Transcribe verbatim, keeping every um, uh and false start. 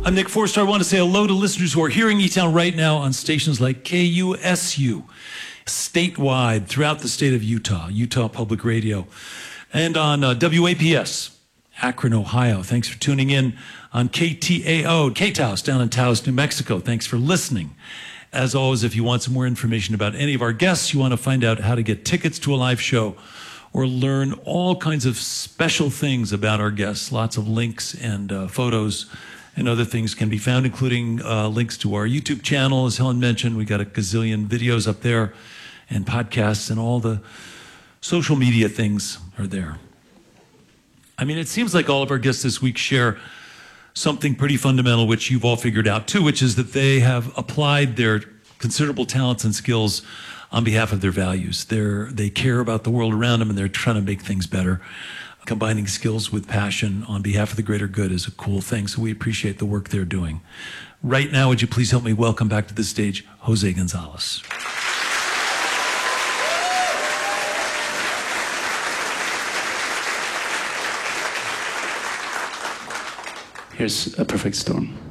I'm Nick Forster. I want to say hello to listeners who are hearing E-Town right now on stations like K U S U, statewide throughout the state of Utah, Utah Public Radio, and on uh, W A P S, Akron, Ohio. Thanks for tuning in on K T A O, K-Taos, down in Taos, New Mexico. Thanks for listening. As always, if you want some more information about any of our guests, you want to find out how to get tickets to a live show, or learn all kinds of special things about our guests, lots of links and uh, photos and other things can be found, including uh, links to our YouTube channel. As Helen mentioned, we got a gazillion videos up there and podcasts, and all the social media things are there. I mean, it seems like all of our guests this week share something pretty fundamental, which you've all figured out too, which is that they have applied their considerable talents and skills on behalf of their values. They're, they care about the world around them, and they're trying to make things better. Combining skills with passion on behalf of the greater good is a cool thing, so we appreciate the work they're doing. Right now, would you please help me welcome back to the stage Jose Gonzalez. Here's A Perfect Storm.